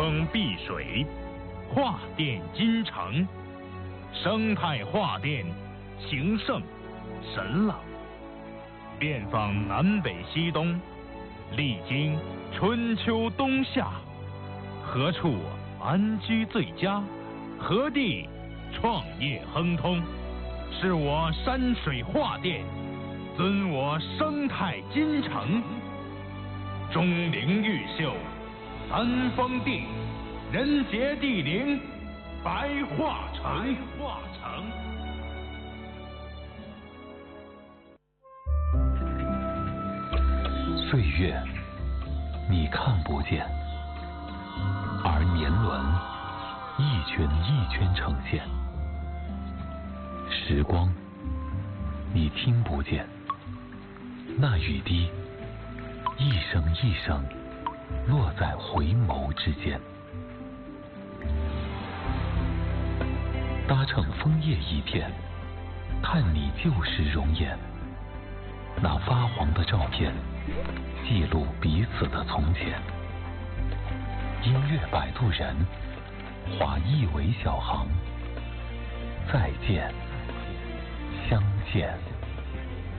风碧水，画殿金城，生态画殿，情圣神朗。遍访南北西东，历经春秋冬夏，何处安居最佳？何地创业亨通？是我山水画殿，尊我生态金城。钟灵毓秀，三峰地，人杰地灵，白桦城。 岁月你看不见，而年轮一圈一圈呈现。时光你听不见，那雨滴一声一声落在回眸之间。搭乘枫叶一片，看你旧时容颜。那发黄的照片，记录彼此的从前。音乐摆渡人，划一尾小航。再见，相见。